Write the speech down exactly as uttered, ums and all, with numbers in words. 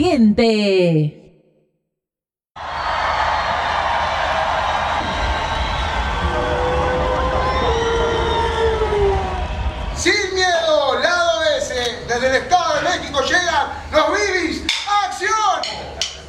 caliente. Sin miedo, lado S, desde el escape.